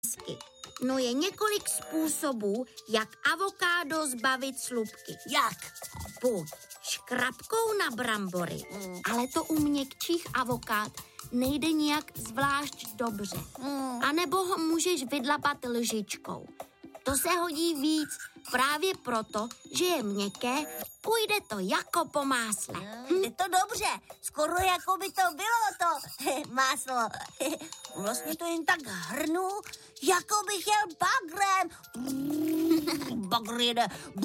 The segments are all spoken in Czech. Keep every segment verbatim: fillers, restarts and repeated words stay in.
No je několik způsobů, jak avokádo zbavit slupky. Jak? Buď škrabkou na brambory, mm. ale to u měkčích avokád nejde nijak zvlášť dobře. Mm. A nebo ho můžeš vydlapat lžičkou. To se hodí víc právě proto, že je měkké, půjde to jako po másle. Mm, je to dobře, skoro jako by to bylo to máslo. Vlastně to jen tak hrnu, jako bych jel bagrem. Bagr jede.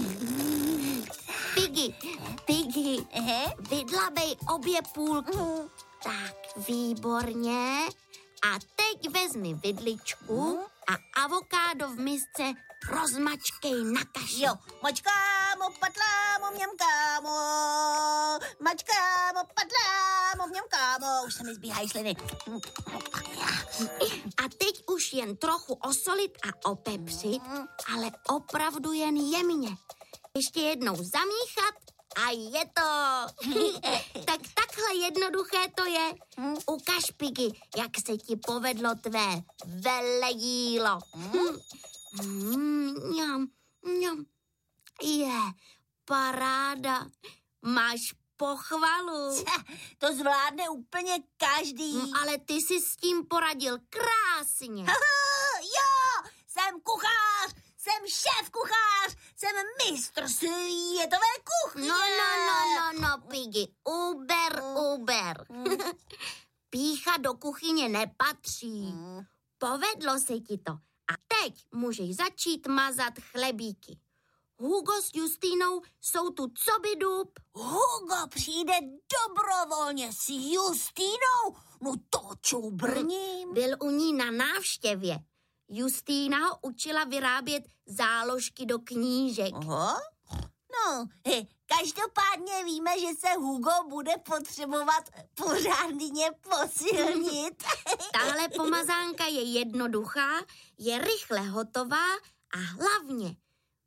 Piggy, Piggy, vydlabej obě půlky. Mm. Tak, výborně. A teď vezmi vidličku mm. a avokádo v misce rozmačkej na kaši. Jo, mačkámo, patlámo, mňamkámo, mačkámo, patlámo, mňamkámo. Už se mi zbíhají sliny. A teď už jen trochu osolit a opepřit, ale opravdu jen jemně. Ještě jednou zamíchat a je to. Tak takhle jednoduché to je. Ukaž, Piggy, jak se ti povedlo tvé velejílo. Mm, mňam, mňam. Je, paráda. Máš pochvalu. To zvládne úplně každý. Mm, ale ty jsi s tím poradil krásně. Jo, jsem kuchař, jsem šéf kuchař, jsem mistr světové kuchyně. No, no, no, no, no, Piggy, uber, uber. Pýcha do kuchyně nepatří. Povedlo se ti to. A teď můžeš začít mazat chlebíky. Hugo s Justínou jsou tu coby dub. Hugo přijde dobrovolně s Justínou? No to čubrním. Byl u ní na návštěvě. Justína ho učila vyrábět záložky do knížek. Aha. No, he, každopádně víme, že se Hugo bude potřebovat pořádně posilnit. Tahle pomazánka je jednoduchá, je rychle hotová a hlavně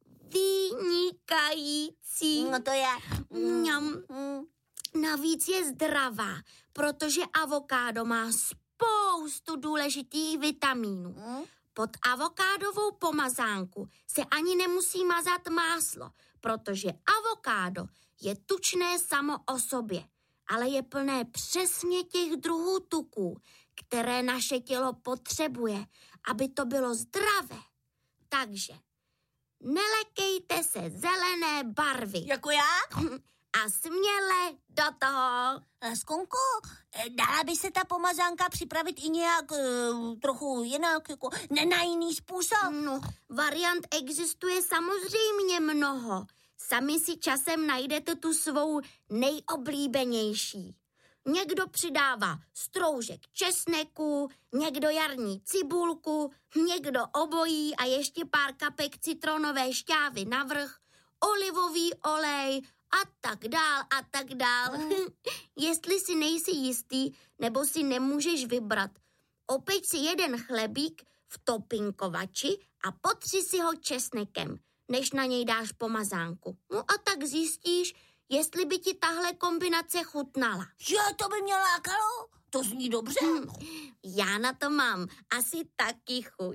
vynikající. No to je. Mňam. Mm. Navíc je zdravá, protože avokádo má spoustu důležitých vitamínů. Mm. Pod avokádovou pomazánku se ani nemusí mazat máslo, protože avokádo je tučné samo o sobě, ale je plné přesně těch druhů tuků, které naše tělo potřebuje, aby to bylo zdravé. Takže nelekejte se zelené barvy. Jako já? A směle do toho. Skonko, dala by se ta pomazánka připravit i nějak uh, trochu jinak, jako ne na jiný způsob? No, variant existuje samozřejmě mnoho. Sami si časem najdete tu svou nejoblíbenější. Někdo přidává stroužek česneku, někdo jarní cibulku, někdo obojí a ještě pár kapek citronové šťávy navrch, olivový olej a tak dál a tak dál. Mm. Jestli si nejsi jistý, nebo si nemůžeš vybrat, opeď si jeden chlebík v topinkovači a potři si ho česnekem, než na něj dáš pomazánku. No a tak zjistíš, jestli by ti tahle kombinace chutnala. Jo, to by mě lákalo. To zní dobře. Hmm. Já na to mám asi taky chuť.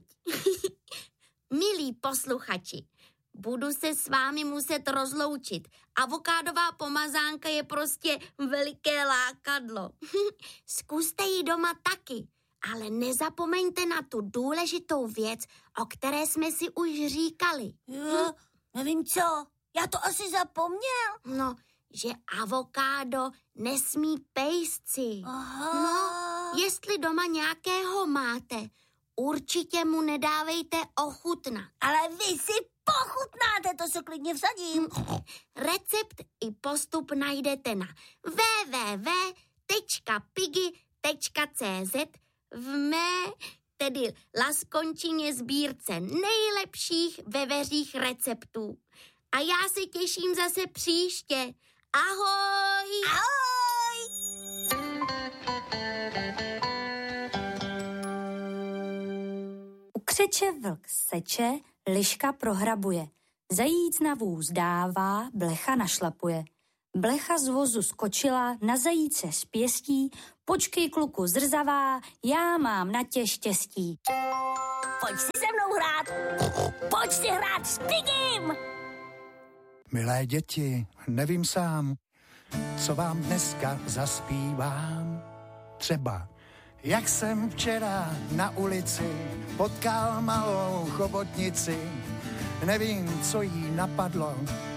Milí posluchači, budu se s vámi muset rozloučit. Avokádová pomazánka je prostě veliké lákadlo. Zkuste ji doma taky, ale nezapomeňte na tu důležitou věc, o které jsme si už říkali. Jo, nevím co, já to asi zapomněl. No, že avokádo nesmí pejsci. Aha. No, jestli doma nějakého máte, určitě mu nedávejte ochutnat. Ale vy si pochutnáte, to se klidně vsadím. Recept i postup najdete na w w w tečka piggy tečka c z v mé, tedy Laskončině sbírce nejlepších veveřích receptů. A já se těším zase příště. Ahoj! Ahoj! Ukřeče vlk seče, liška prohrabuje. Zajíc na vůz dává, blecha našlapuje. Blecha z vozu skočila, na zajíce z pěstí, počkej kluku zrzavá, já mám na tě štěstí. Pojď si se mnou hrát. Pojď si hrát s Pigim. Milé děti, nevím sám, co vám dneska zaspívám. Třeba, jak jsem včera na ulici potkal malou chobotnici. Nevím, co jí napadlo,